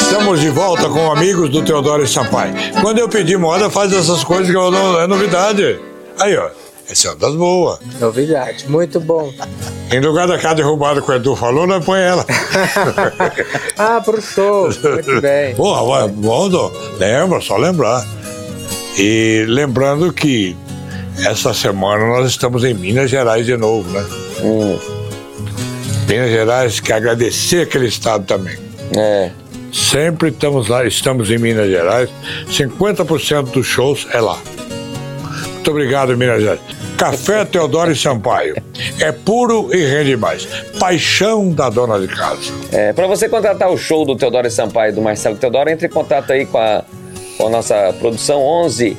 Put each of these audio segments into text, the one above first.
Estamos de volta com amigos do Teodoro Sampaio. Quando eu pedir moda, faz essas coisas que eu não, é novidade. Aí, ó, esse é uma das boas. Novidade, muito bom. Em lugar da cara derrubada que o Edu falou, nós põe ela. Ah, pro show, muito bem. Porra, bom, lembra, só lembrar. E lembrando que essa semana nós estamos em Minas Gerais de novo, né? Minas Gerais, que agradecer aquele estado também. Sempre estamos lá, estamos em Minas Gerais. 50% dos shows é lá. Muito obrigado, Minas Gerais. Café Teodoro Sampaio. É puro e rende mais. Paixão da dona de casa. Para você contratar o show do Teodoro Sampaio e do Marcelo Teodoro, entre em contato aí com a nossa produção 11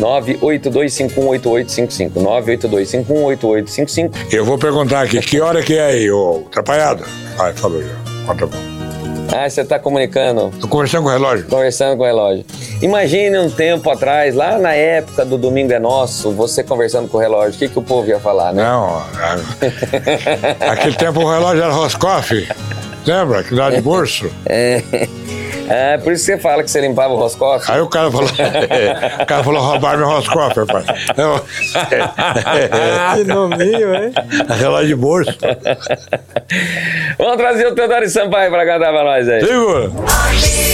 982518855. 982518855. Eu vou perguntar aqui, que hora que é aí, ô atrapalhado? Vai, falou já. Conta bom. Você tá comunicando? Tô conversando com o relógio. Conversando com o relógio. Imagine um tempo atrás, lá na época do Domingo é Nosso, você conversando com o relógio, o que o povo ia falar, né? Não, aquele tempo o relógio era Roscoff. Lembra? Que dá de bolso. Por isso que você fala que você limpava o Roscoff. Aí o cara falou roubar meu Roscoff, rapaz. Que nominho, hein? Relógio de bolso. Vamos trazer o Teodoro Sampaio pra cantar pra nós aí. Segura.